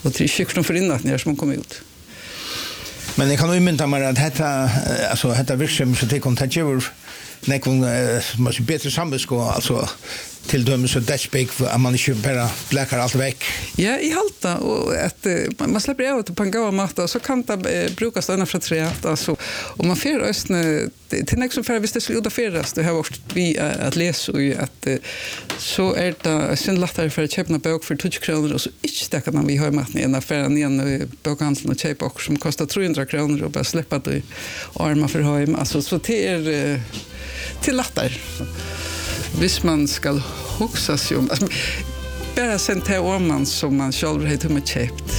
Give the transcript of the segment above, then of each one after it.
Och det är skickligt för innan när som kom ut. Men jag kan ju mynta mig att detta virksam så det kommer att göra måste bättre sambesko alltså till dömes så dashbake att man inte bara bläckar allt väck. Ja, i halta och att man släpper ut på en gåva matta så kan det brukas ända från träet alltså och man får östne till nästa för visst det skulle göra förrast det har varit vi att läsa och att så är det sen lättare för att köpa en bok för 20 kronor och så inte stäcka man vi har matten i en affär igen bokhandeln och köpa också som kostar 300 kronor och bara släppa det arma för hem alltså så det är till lättare. Hvis man ska huxa sig om bara sen till om man som man själv har till med köpt.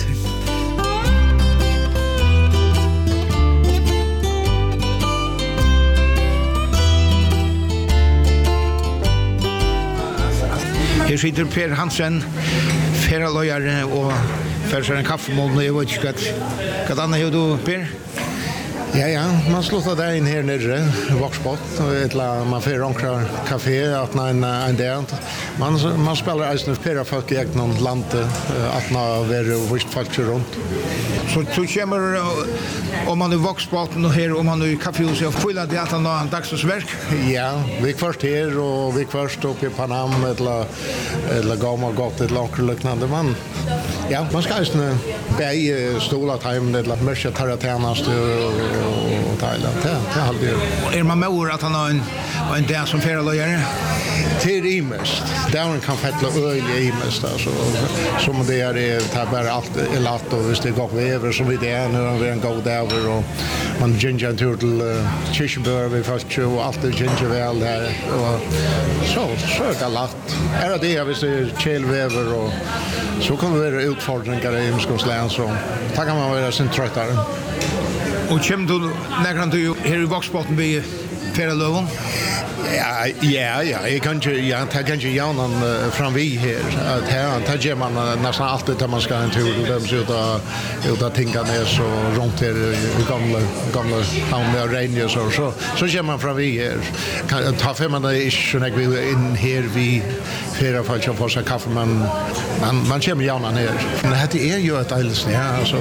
Här sitter Per Hansen, feralojare och färsar en kaffemål. Jag vet inte vad annat gör du, Per? Ja, man slutar där in här nere, Voxbot, man får rankra kafé, att en dag. Man spelar alltså flera folk i någon land, att man är visst folk runt. Så kommer, om man är Voxbot och här, om man är i kaffehuset, och fyller det att han har en dagsverk? Ja, vi först här och vi först uppe i Panam, eller gammal gott, ett långt liknande. Men ja, man ska alltså bära stola time, eller mörka tarratenast och Thailand. Det har det. Är man med att han har en dag som feralojare? Till imest. Där kan fettla öl i imest alltså som det är bara allt är lätt och visst det går över som vi det nu har vi en god över och man ginger till Kirchberg vi fast och allt det ginger väl där och så är det lätt. Är det visst det chillväver och så kan det vara utfordringar i Imskogslän så tackar kan man vara sin tröttare. Och kommer du när kan du här i Voxbotten vi feralöven? Ja, jag kan ju gärna fram vi här att här ger man nästan alltid att man ska en tur och de ut att tänka ner så runt här i gamla town med Rangers och så ger man fram vi här kan ta fem man är inte vi in här vi flera fall som får sig kaffe man kommer gärna ner men det är ju ett alldeles ja så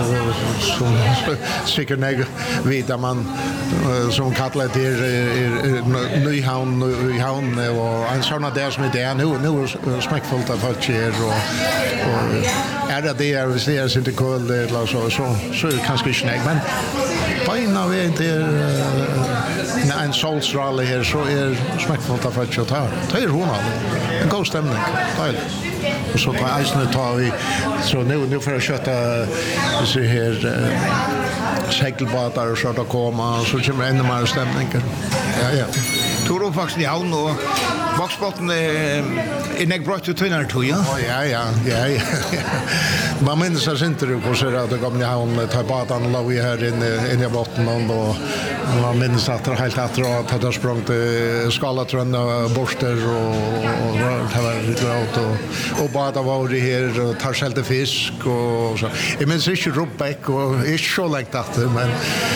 säkert vid där man som kallar det Nyhavn och en sån där som det är nu smäckfullt att folk är och är det vi ser inte kul eller så kanske inte men på innan vi inte en solsrally här så är smäckfullt att folk att ta det är hon en god stämning och så på isen tar vi så nu för att köta så här segelbåtar och så att komma så kommer ännu mer stämning ja Toro faktiskt i havn och Voxbotten är näck bra till tunnar tror jag. Ja. Man minns att inte du på så att det kom i havn ta båten och låg här inne i botten och man minns att det helt att det sprang till skalatrönna borster och det var lite gott och bada var det här och tar själv fisk och så. Jag minns inte Rubbäck och är så längt att men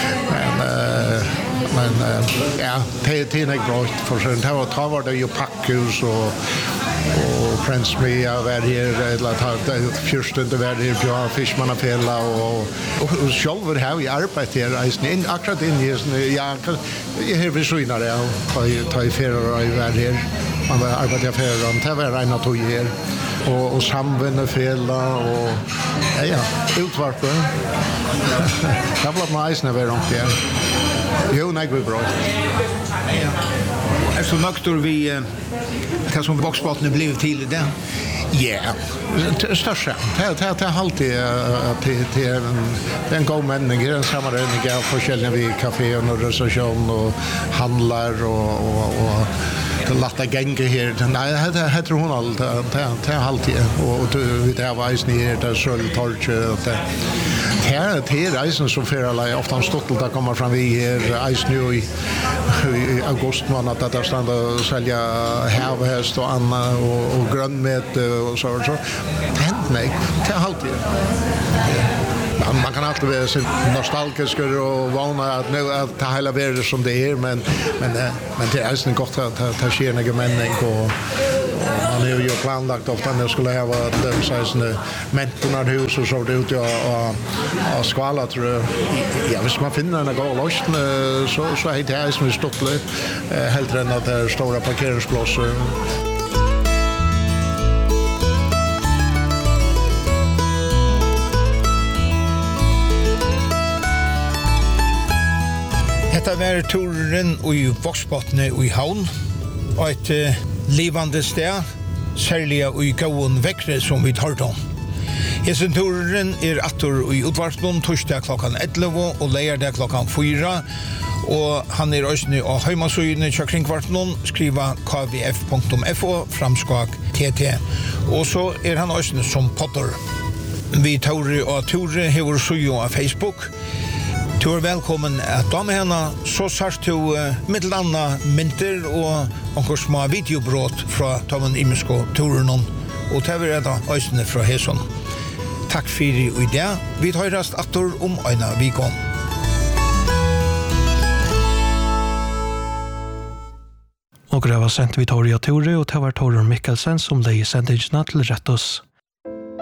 ja, det är bra för sen det var det ju packhus och Friends Me var här eller att förstund det var här Björn Fischmannafälla och själv har vi arbetat här in akkurat in i ja jag har vi skynar det ta i ferar och var här man arbetar för det var en tog här och samvinnefälla och ja utvarp det var nice när vi var runt där. Jo, nej, vi bra. Är så nöktor vi det som Voxbotten blivit till det? Ja, största. Det är alltid till en god människa, en sammanränning av forskjelliga vid kaféen och restaurang och handlar och latta gänge här. Nej, det tror hon allt. Det är alltid. Och vi det var isen här, det är söltorch och det. Här är isen som för ofta stått att komma fram vi här isen nu i augusti månad att där stanna och sälja havhäst och anna och grönmet och så. Det händer mig. Det är alltid. Man kan alltid vara så nostalgisk och vana att nu att ta hela världen som det är men det är så gott att ta ske några människor och Man har ju planlagt ofta när jag skulle ha den sizen mentornarhus och så det ut och skvala tror jag. Ja, hvis man finner en god löst så är det här som är stått lite helt än att det är stora parkeringsplatser. Detta var turen i Voksbotne i Havn, og et livande sted, særlig i gåen vekkre som vi tar om. Hessen turen atter i utvartnån torsdag klokkan 11 og leierdag klokkan 4, og han også av heimasøyene til kringkvartnån, skriva kvf.fo, framskak TT, og så han også som potter. Vi Tore og Tore hever søyo av Facebook. Du velkommen at da med henne, så sørst du middelanna mynter og noen små videobrott fra Tommen Imesko turen og det er da øysene fra Heson. Takk for i det. Vi høyrast atter øyne vikon. Og det var sendt Victoria Tore og det var Tore Mikkelsen som leie sendingene til Rettos.